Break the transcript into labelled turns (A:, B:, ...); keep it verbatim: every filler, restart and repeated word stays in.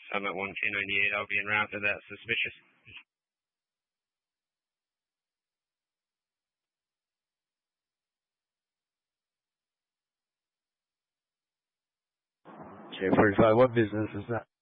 A: I'm at one ten ninety-eight. I'll be en route to that suspicious.
B: J forty-five, what business is that?